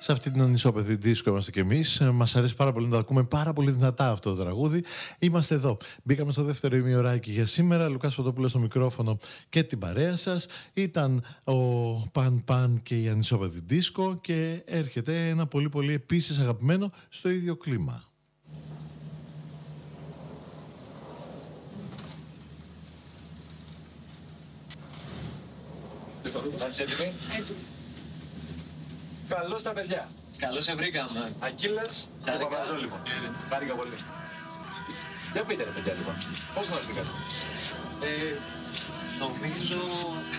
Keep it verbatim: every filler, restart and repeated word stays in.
Σε αυτή την ανισόπεδη δίσκο είμαστε κι εμείς. Μας αρέσει πάρα πολύ να το ακούμε πάρα πολύ δυνατά αυτό το τραγούδι. Είμαστε εδώ. Μπήκαμε στο δεύτερο ημιωράκι για σήμερα. Λουκάς Φωτόπουλος στο μικρόφωνο και την παρέα σας. Ήταν ο Παν Παν και η ανισόπεδη δίσκο και έρχεται ένα πολύ πολύ επίσης αγαπημένο στο ίδιο κλίμα. Θα είσαι έτοιμοι? Έτοιμοι. Καλώς τα παιδιά. Καλώς σε βρήκαμε. Ακύλας, ο Χάρηκα. Παπαζόλου λοιπόν. Χάρηκα πολύ. Για πείτε ρε παιδιά λοιπόν, πώς γνωριστήκατε? Ε, νομίζω